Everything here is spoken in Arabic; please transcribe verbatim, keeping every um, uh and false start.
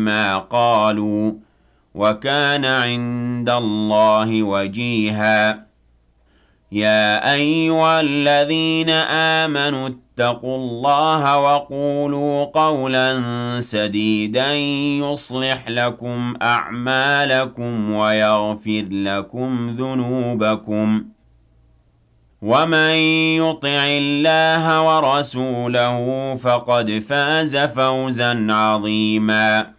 بما قالوا وكان عند الله وجيها. يا أيها الذين آمنوا اتقوا الله وقولوا قولا سديدا يصلح لكم أعمالكم ويغفر لكم ذنوبكم ومن يطع الله ورسوله فقد فاز فوزا عظيما.